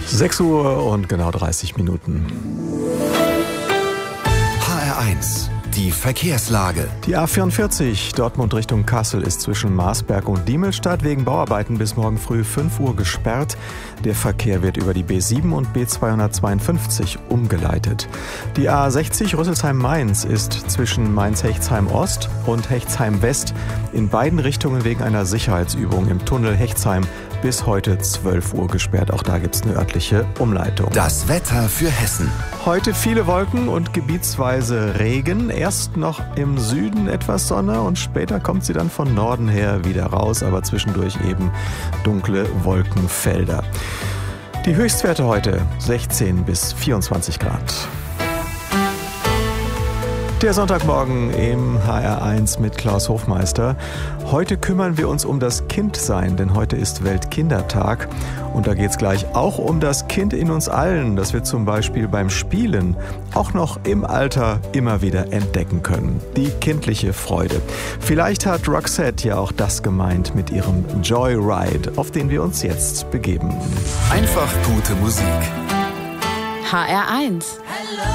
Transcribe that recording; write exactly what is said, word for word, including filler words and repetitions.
sechs Uhr und genau dreißig Minuten. H R eins, die Verkehrslage. Die A vierundvierzig Dortmund Richtung Kassel ist zwischen Marsberg und Diemelstadt wegen Bauarbeiten bis morgen früh fünf Uhr gesperrt. Der Verkehr wird über die B sieben und B zweihundertzweiundfünfzig umgeleitet. Die A sechzig Rüsselsheim-Mainz ist zwischen Mainz-Hechtsheim-Ost und Hechtsheim-West in beiden Richtungen wegen einer Sicherheitsübung im Tunnel Hechtsheim bis heute zwölf Uhr gesperrt. Auch da gibt es eine örtliche Umleitung. Das Wetter für Hessen. Heute viele Wolken und gebietsweise Regen. Erst noch im Süden etwas Sonne und später kommt sie dann von Norden her wieder raus, aber zwischendurch eben dunkle Wolkenfelder. Die Höchstwerte heute sechzehn bis vierundzwanzig Grad. Der Sonntagmorgen im H R eins mit Klaus Hofmeister. Heute kümmern wir uns um das Kindsein, denn heute ist Weltkindertag. Und da geht es gleich auch um das Kind in uns allen, das wir zum Beispiel beim Spielen auch noch im Alter immer wieder entdecken können. Die kindliche Freude. Vielleicht hat Roxette ja auch das gemeint mit ihrem Joyride, auf den wir uns jetzt begeben. Einfach gute Musik. H R eins.